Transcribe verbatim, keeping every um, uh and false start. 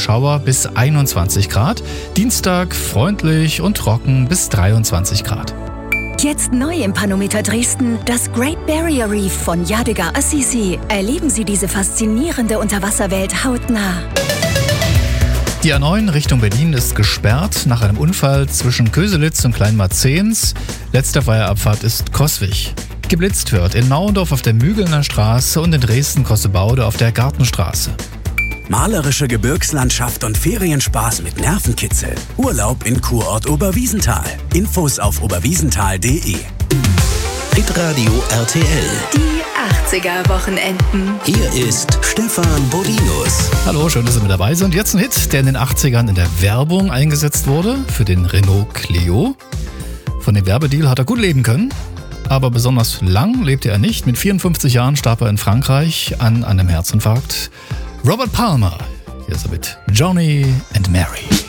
Schauer bis einundzwanzig Grad. Dienstag freundlich und trocken bis dreiundzwanzig Grad. Jetzt neu im Panometer Dresden, das Great Barrier Reef von Yadigar Assisi. Erleben Sie diese faszinierende Unterwasserwelt hautnah. Die A neun Richtung Berlin ist gesperrt nach einem Unfall zwischen Köselitz und Kleinmarzehns. Letzter Feierabfahrt ist Coswig. Geblitzt wird in Naundorf auf der Mügelner Straße und in Dresden-Kossebaude auf der Gartenstraße. Malerische Gebirgslandschaft und Ferienspaß mit Nervenkitzel. Urlaub in Kurort Oberwiesenthal. Infos auf oberwiesenthal punkt de. Hitradio R T L. Die achtziger-Wochenenden. Hier ist Stefan Bodinus. Hallo, schön, dass Sie mit dabei sind. Jetzt ein Hit, der in den achtzigern in der Werbung eingesetzt wurde für den Renault Clio. Von dem Werbedeal hat er gut leben können. Aber besonders lang lebte er nicht. Mit vierundfünfzig Jahren starb er in Frankreich an einem Herzinfarkt. Robert Palmer, hier ist er mit Johnny and Mary.